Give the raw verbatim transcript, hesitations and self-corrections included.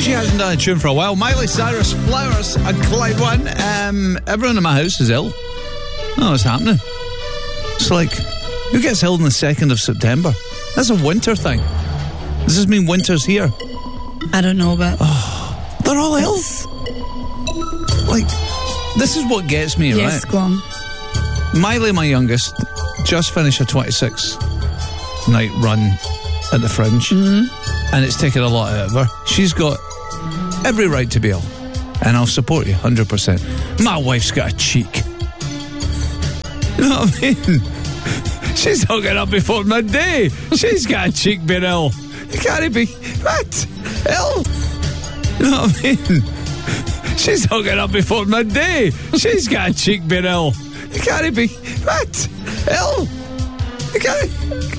She hasn't done a tune for a while. Miley Cyrus, Flowers, and Clyde One. Um, everyone in my house is ill. Oh, what's happening? It's like, who gets ill on the second of September? That's a winter thing. Does this mean winter's here? I don't know, but... Oh, they're all ill. Like, this is what gets me, yes, right? Go on. Miley, my youngest, just finished a twenty-six night run at the Fringe. Mm-hmm. And it's taken a lot out of her. She's got every right to be ill. And I'll support you, one hundred percent. My wife's got a cheek. You know what I mean? She's hooking up before midday. She's got a cheek being ill. You can't be... What? Ill? You know what I mean? She's hooking up before midday. She's got a cheek being ill. You can't be... What? Ill? You can't...